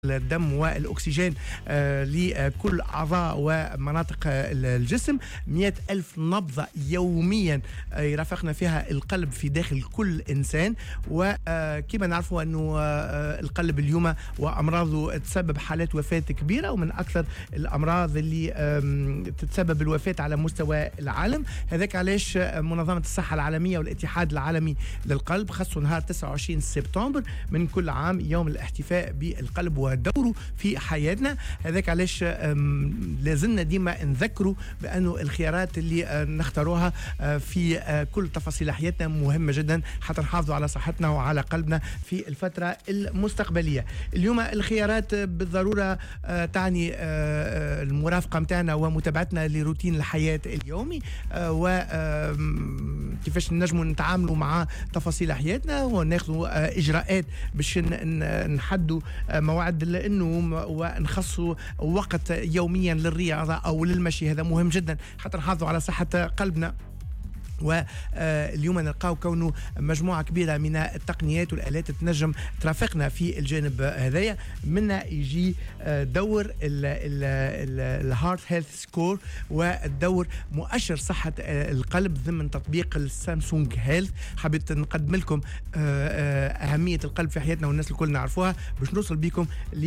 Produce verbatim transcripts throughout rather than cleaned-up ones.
الدم والأكسجين لكل أعضاء ومناطق الجسم. مئة ألف نبضة يوميا يرافقنا فيها القلب في داخل كل إنسان. وكما نعرفوا أنه القلب اليوم وأمراضه تسبب حالات وفاة كبيرة، ومن أكثر الأمراض اللي تتسبب الوفاة على مستوى العالم. هذاك علاش منظمة الصحة العالمية والاتحاد العالمي للقلب خصوا نهار تسعة وعشرين سبتمبر من كل عام يوم الاحتفاء بالقلب ودوره في حياتنا. هذاك علاش لازلنا ديما نذكروا بأنه الخيارات اللي نختاروها في كل تفاصيل حياتنا مهمة جدا حتى نحافظوا على صحتنا وعلى قلبنا في الفترة المستقبلية. اليوم الخيارات بالضرورة تعني المرافقة متاعنا ومتابعتنا لروتين الحياة اليومي، وكيفاش نجموا نتعاملوا مع تفاصيل حياتنا وناخذوا إجراءات باش نحدوا مواعيد النوم ونخصوا وقت يوميا للرياضة أو للمشي. هذا مهم جدا حتى نحافظوا على صحة قلبنا. واليوم نلقاو كونه مجموعة كبيرة من التقنيات والآلات تنجم ترافقنا في الجانب هذايا. منا يجي دور الهارت هيلث سكور والدور مؤشر صحة القلب ضمن تطبيق السامسونج هيلث. حبيت نقدم لكم أهمية القلب في حياتنا والناس الكل نعرفوها باش نوصل بكم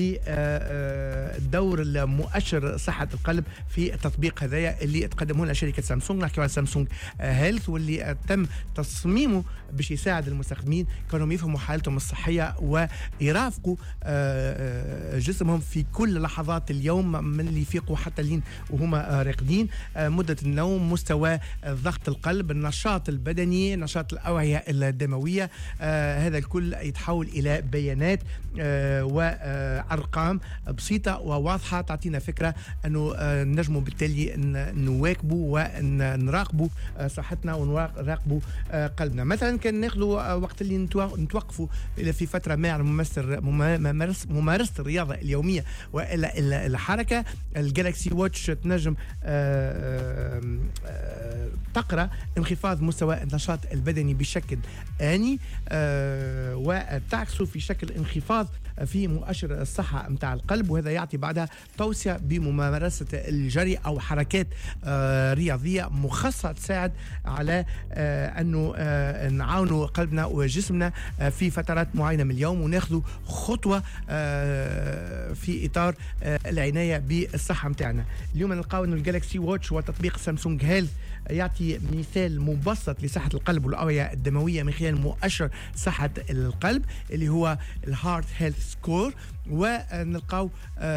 لدور المؤشر صحة القلب في التطبيق هذايا اللي تقدمه لنا شركة سامسونج. نحكي على سامسونج هيلث واللي تم تصميمه باش يساعد المستخدمين كانوا يفهموا حالتهم الصحية ويرافقوا جسمهم في كل لحظات اليوم من اللي يفيقوا حتى لين وهم راقدين. مدة النوم، مستوى ضغط القلب، النشاط البدني، نشاط الأوعية الدموية، هذا الكل يتحول إلى بيانات وأرقام بسيطة وواضحة تعطينا فكرة أنه نجموا بالتالي نواكبوا ونراقبوا صحتنا ونراقبوا قلبنا. مثلا كان ناخذوا وقت اللي نتوقفوا في فتره ما على ممارسه ممارسه الرياضه اليوميه والا الحركه. الجالكسي واتش تنجم تقرا انخفاض مستوى النشاط البدني بشكل آني وتعكسه في شكل انخفاض في مؤشر الصحة متاع القلب، وهذا يعطي بعدها توصية بممارسة الجري أو حركات رياضية مخصصة تساعد على أنه نعاونوا قلبنا وجسمنا في فترات معينة من اليوم وناخذوا خطوة في إطار العناية بالصحة متاعنا. اليوم نلقاو أنه الجالكسي واتش وتطبيق سامسونج هيلث يعطي مثال مبسط لصحة القلب والأوعية الدموية من خلال مؤشر صحة القلب اللي هو الهارت هيلث سكور. ونلقاو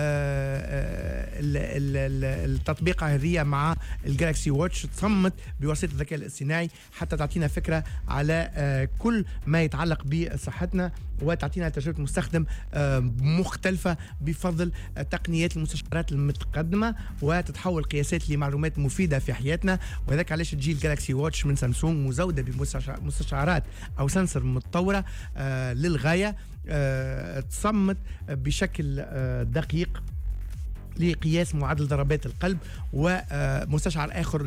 التطبيق هذه مع الجالكسي واتش تصمت بواسطة الذكاء الاصطناعي حتى تعطينا فكرة على كل ما يتعلق بصحتنا وتعطينا تجربة مستخدم مختلفة بفضل تقنيات المستشعرات المتقدمة وتتحول قياسات لمعلومات مفيدة في حياتنا. وذلك علاش تجي الجالكسي واتش من سامسونج مزودة بمستشعرات أو سنسر متطورة للغاية تصمت بشكل دقيق لقياس معدل ضربات القلب ومستشعر آخر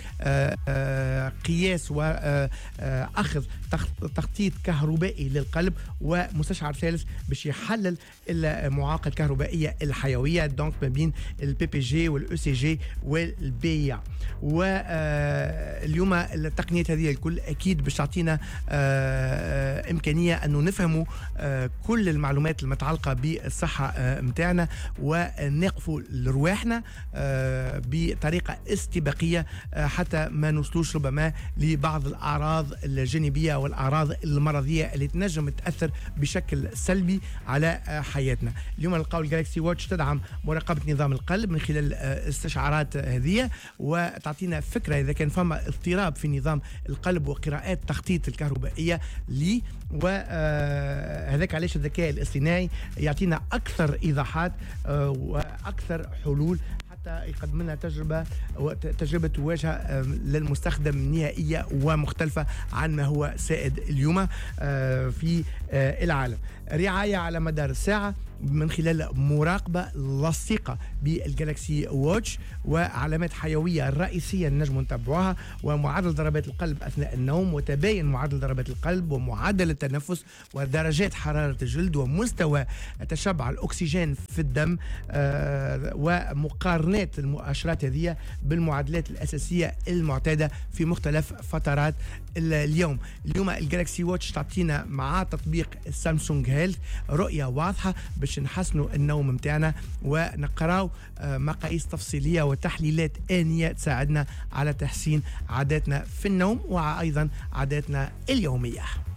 لقياس وأخذ تخطيط كهربائي للقلب ومستشعر ثالث باش يحلل المعاقة الكهربائية الحيوية دونك ما بين البي بي جي والأو سي جي والبي. واليوم التقنيات هذه الكل أكيد باش تعطينا إمكانية أنه نفهموا كل المعلومات المتعلقة بالصحة متاعنا ونقفوا لرواحنا بطريقة استباقية حتى ما نوصلوش ربما لبعض الأعراض الجانبية والأعراض المرضية اللي تنجم تأثر بشكل سلبي على حياتنا. اليوم نلقاو الجالكسي واتش تدعم مراقبة نظام القلب من خلال الاستشعارات هذه وتعطينا فكرة إذا كان فما اضطراب في نظام القلب وقراءات تخطيط الكهربائية لي. وهذاك علاش الذكاء الاصطناعي يعطينا أكثر إيضاحات وأكثر حلول حتى يقدم لنا تجربة تجربة واجهة للمستخدم نهائية ومختلفة عن ما هو سائد اليوم في العالم. رعاية على مدار الساعة من خلال مراقبة لصيقة بالجالكسي ووتش، وعلامات حيوية رئيسية نجم نتبعوها، ومعدل ضربات القلب أثناء النوم، وتباين معدل ضربات القلب ومعدل التنفس ودرجات حرارة الجلد ومستوى تشبع الأكسجين في الدم، آه ومقارنات المؤشرات هذه بالمعادلات الأساسية المعتادة في مختلف فترات اليوم. اليوم الجالكسي ووتش تعطينا مع تطبيق سامسونج هيلث رؤية واضحة باش نحسنوا النوم متاعنا، ونقراو مقاييس تفصيلية وتحليلات آنية تساعدنا على تحسين عاداتنا في النوم وأيضا عاداتنا اليومية.